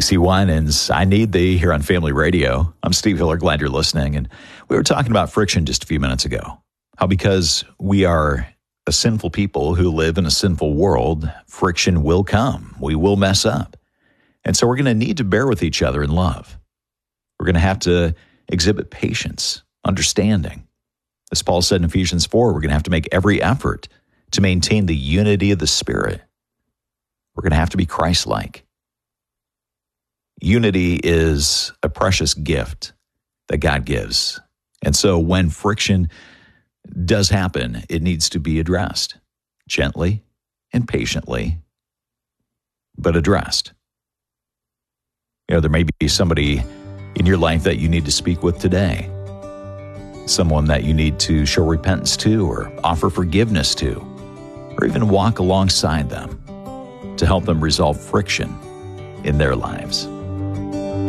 CeCe Winans, I Need Thee here on Family Radio. I'm Steve Hiller, glad you're listening. And we were talking about friction just a few minutes ago. How because we are a sinful people who live in a sinful world, friction will come. We will mess up. And so we're going to need to bear with each other in love. We're going to have to exhibit patience, understanding. As Paul said in Ephesians 4, we're going to have to make every effort to maintain the unity of the Spirit. We're going to have to be Christ-like. Unity is a precious gift that God gives. And so when friction does happen, it needs to be addressed gently and patiently, but addressed. There may be somebody in your life that you need to speak with today, someone that you need to show repentance to or offer forgiveness to, or even walk alongside them to help them resolve friction in their lives.